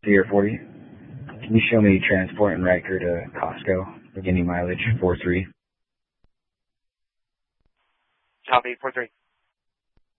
Sierra 40. Can you show me transport and Riker to Costco, beginning mileage 43? Copy, 43.